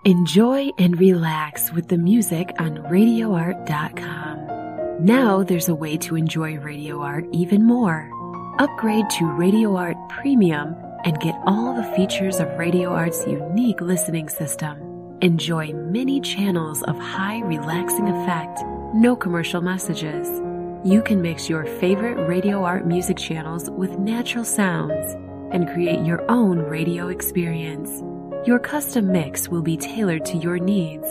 Enjoy and relax with the music on RadioArt.com. Now there's a way to enjoy Radio Art even more. Upgrade to Radio Art Premium and get all the features of Radio Art's unique listening system. Enjoy many channels of high relaxing effect, no commercial messages. You can mix your favorite Radio Art music channels with natural sounds and create your own radio experience. Your custom mix will be tailored to your needs